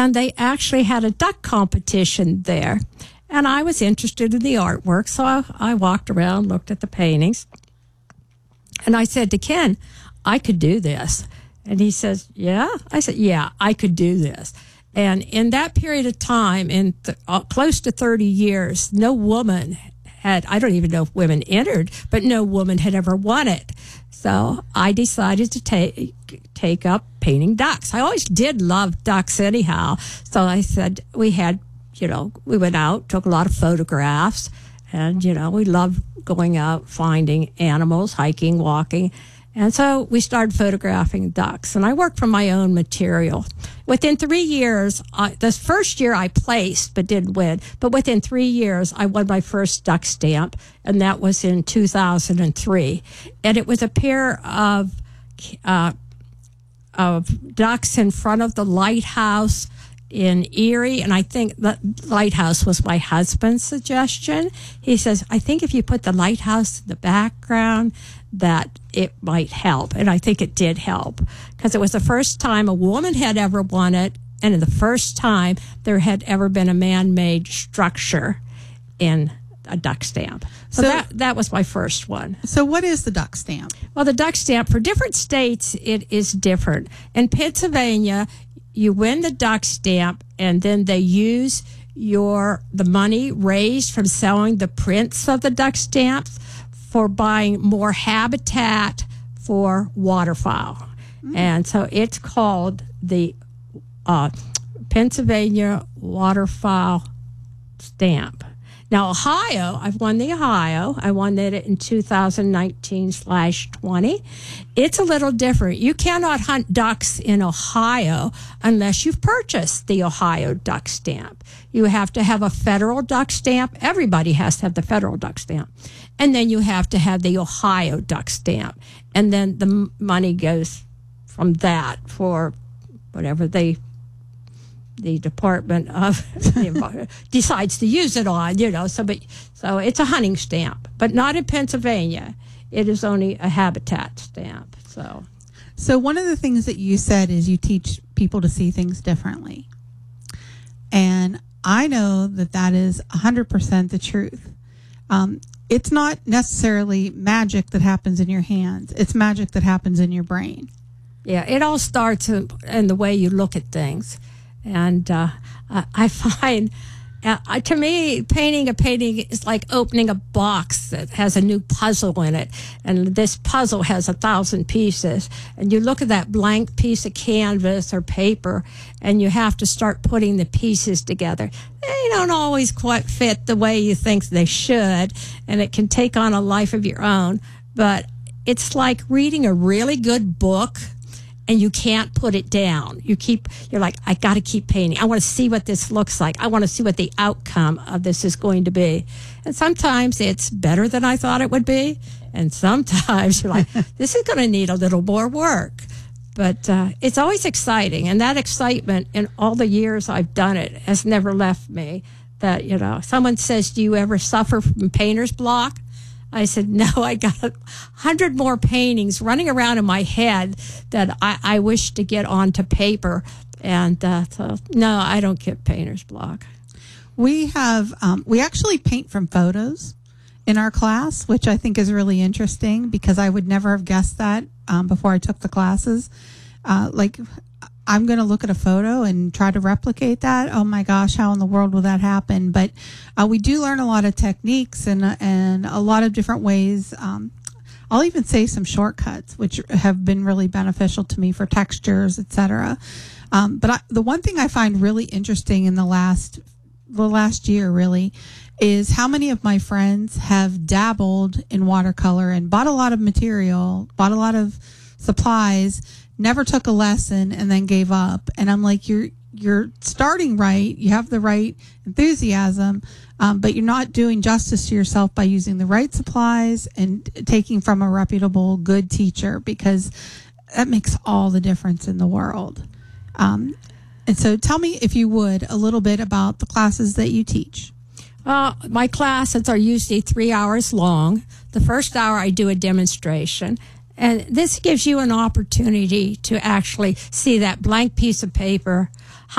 and they actually had a duck competition there. And I was interested in the artwork, so I walked around, looked at the paintings, and I said to Ken, I could do this. And he says, yeah? I said, yeah, I could do this. And in that period of time, in close to 30 years, no woman had, I don't even know if women entered, but no woman had ever won it. So I decided to take up painting ducks. I always did love ducks anyhow. So I said, we went out, took a lot of photographs, and, we loved going out, finding animals, hiking, walking. And so we started photographing ducks, and I worked from my own material. Within 3 years, this first year I placed but didn't win, but within 3 years I won my first duck stamp, and that was in 2003. And it was a pair of ducks in front of the lighthouse in Erie, and I think the lighthouse was my husband's suggestion. He says, I think if you put the lighthouse in the background, that it might help. And I think it did help, because it was the first time a woman had ever won it, and the first time there had ever been a man-made structure in a duck stamp. So that was my first one. So what is the duck stamp? Well, the duck stamp, for different states, it is different. In Pennsylvania, you win the duck stamp, and then they use the money raised from selling the prints of the duck stamps for buying more habitat for waterfowl. And so it's called the Pennsylvania Waterfowl Stamp. Now, Ohio, I've won the Ohio. I won it in 2019/20. It's a little different. You cannot hunt ducks in Ohio unless you've purchased the Ohio duck stamp. You have to have a federal duck stamp. Everybody has to have the federal duck stamp. And then you have to have the Ohio duck stamp. And then the money goes from that for whatever the Department of decides to use it on, So it's a hunting stamp, but not in Pennsylvania. It is only a habitat stamp. So one of the things that you said is you teach people to see things differently. And I know that is 100% the truth. It's not necessarily magic that happens in your hands. It's magic that happens in your brain. Yeah, it all starts in the way you look at things. And I find, to me, painting a painting is like opening a box that has a new puzzle in it. And this puzzle has 1,000 pieces. And you look at that blank piece of canvas or paper, and you have to start putting the pieces together. They don't always quite fit the way you think they should, and it can take on a life of your own. But it's like reading a really good book, and you can't put it down. You're like, I got to keep painting. I want to see what this looks like. I want to see what the outcome of this is going to be. And sometimes it's better than I thought it would be. And sometimes you're like, this is going to need a little more work. But it's always exciting. And that excitement in all the years I've done it has never left me. That, someone says, do you ever suffer from painter's block? I said, no, I got 100 more paintings running around in my head that I wish to get onto paper. And so, no, I don't get painter's block. We actually paint from photos in our class, which I think is really interesting because I would never have guessed that before I took the classes. I'm going to look at a photo and try to replicate that. Oh my gosh, how in the world will that happen? But we do learn a lot of techniques and a lot of different ways. I'll even say some shortcuts, which have been really beneficial to me for textures, etc. But the one thing I find really interesting in the last year really is how many of my friends have dabbled in watercolor and bought a lot of material, bought a lot of supplies, never took a lesson, and then gave up. And I'm like, you're starting right. You have the right enthusiasm, but you're not doing justice to yourself by using the right supplies and taking from a reputable, good teacher, because that makes all the difference in the world. And so tell me, if you would, a little bit about the classes that you teach. My classes are usually 3 hours long. The first hour I do a demonstration. And this gives you an opportunity to actually see that blank piece of paper,